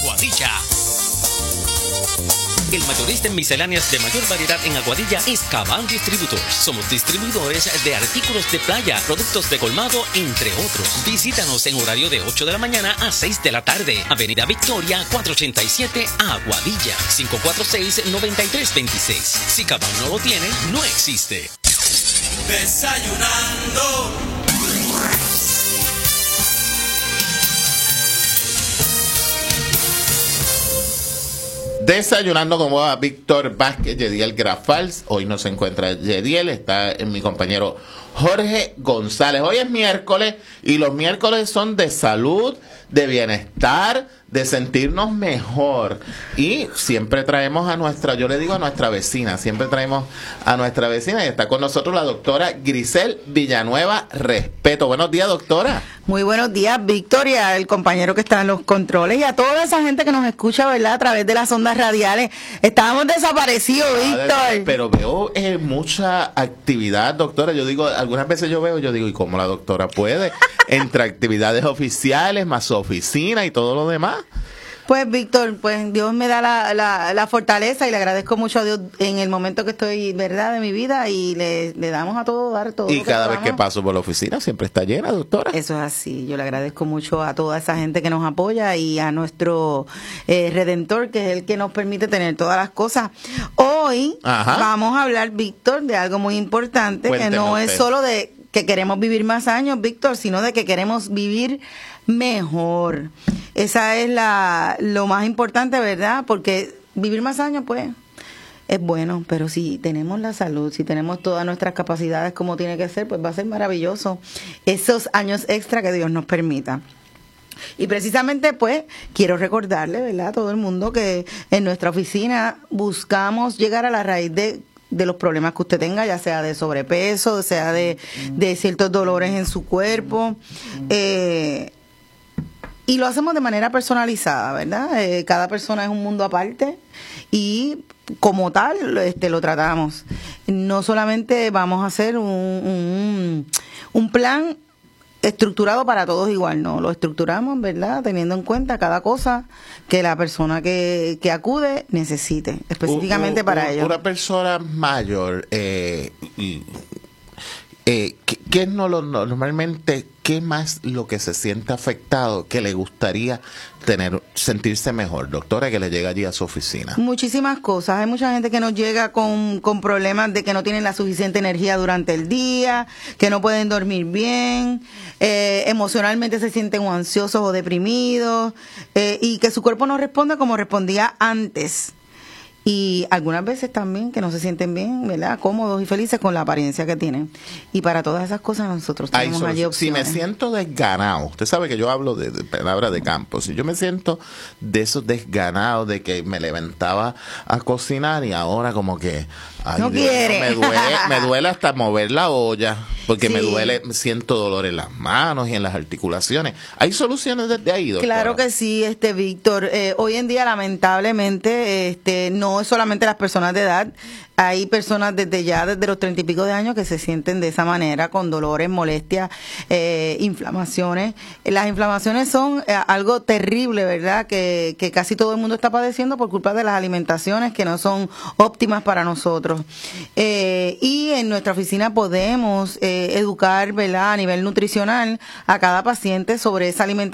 Aguadilla. El mayorista en misceláneas de mayor variedad en Aguadilla es Cabán Distributors. Somos distribuidores de artículos de playa, productos de colmado, entre otros. Visítanos en horario de 8 de la mañana a 6 de la tarde. Avenida Victoria, 487, Aguadilla. 546-9326. Si Cabán no lo tiene, no existe. Desayunando. Desayunando con Víctor Vázquez, Yediel Grafals. Hoy no se encuentra Yediel, está en mi compañero Jorge González. Hoy es miércoles y los miércoles son de salud, de bienestar, de sentirnos mejor. Y siempre traemos a nuestra, yo le digo a nuestra vecina, siempre traemos a nuestra vecina y está con nosotros la doctora Grisel Villanueva Respeto. Buenos días, doctora. Muy buenos días, Victoria, el compañero que está en los controles y a toda esa gente que nos escucha, ¿verdad? A través de las ondas radiales. Estábamos desaparecidos, Víctor. Pero veo mucha actividad, doctora. Yo digo, algunas veces yo digo, ¿y cómo la doctora puede? Entre actividades oficiales, más su oficina y todo lo demás. Pues, Víctor, pues Dios me da la fortaleza y le agradezco mucho a Dios en el momento que estoy, ¿verdad?, de mi vida y le damos a todo, dar todo. Y cada vez que paso por la oficina siempre está llena, doctora. Eso es así. Yo le agradezco mucho a toda esa gente que nos apoya y a nuestro Redentor, que es el que nos permite tener todas las cosas. Hoy vamos a hablar, Víctor, de algo muy importante. Cuénteme, que no es solo de que queremos vivir más años, Víctor, sino de que queremos vivir mejor. Esa es lo más importante, ¿verdad? Porque vivir más años, pues, es bueno, pero si tenemos la salud, si tenemos todas nuestras capacidades como tiene que ser, pues va a ser maravilloso esos años extra que Dios nos permita. Y precisamente, pues, quiero recordarle, ¿verdad?, a todo el mundo que en nuestra oficina buscamos llegar a la raíz de los problemas que usted tenga, ya sea de sobrepeso, sea de ciertos dolores en su cuerpo, y lo hacemos de manera personalizada, ¿verdad? Cada persona es un mundo aparte y como tal lo tratamos. No solamente vamos a hacer un plan estructurado para todos igual, no, lo estructuramos, ¿verdad?, teniendo en cuenta cada cosa que la persona que acude necesite, específicamente para ello. Una persona mayor, ¿qué no normalmente, qué más lo que se siente afectado que le gustaría sentirse mejor, doctora, que le llega allí a su oficina? Muchísimas cosas. Hay mucha gente que nos llega con problemas de que no tienen la suficiente energía durante el día, que no pueden dormir bien, emocionalmente se sienten o ansiosos o deprimidos, y que su cuerpo no responde como respondía antes. Y algunas veces también que no se sienten bien, ¿verdad?, cómodos y felices con la apariencia que tienen. Y para todas esas cosas nosotros tenemos allí opciones. Si me siento desganado, usted sabe que yo hablo de palabras de campo, si yo me siento de esos desganados, de que me levantaba a cocinar y ahora como que no quiere. Me duele hasta mover la olla, porque sí, me siento dolor en las manos y en las articulaciones. ¿Hay soluciones desde ahí, doctora? Claro que sí, Víctor. Hoy en día, lamentablemente, no es solamente las personas de edad. Hay personas desde los 30 y pico de años que se sienten de esa manera, con dolores, molestias, inflamaciones. Las inflamaciones son algo terrible, ¿verdad?, que casi todo el mundo está padeciendo por culpa de las alimentaciones que no son óptimas para nosotros. Y en nuestra oficina podemos educar, ¿verdad?, a nivel nutricional a cada paciente sobre esa alimentación